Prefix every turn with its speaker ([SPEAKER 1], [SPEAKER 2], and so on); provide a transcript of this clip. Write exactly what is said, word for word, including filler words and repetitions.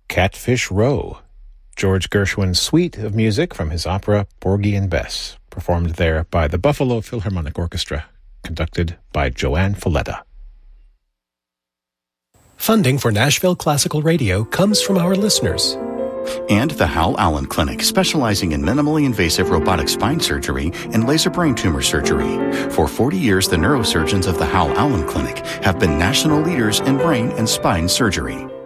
[SPEAKER 1] Catfish Row, George Gershwin's suite of music from his opera Porgy and Bess, performed there by the Buffalo Philharmonic Orchestra, conducted by Joanne Folletta.
[SPEAKER 2] Funding for Nashville Classical Radio comes from our listeners.
[SPEAKER 3] And the Hal Allen Clinic, specializing in minimally invasive robotic spine surgery and laser brain tumor surgery. For forty years, the neurosurgeons of the Hal Allen Clinic have been national leaders in brain and spine surgery.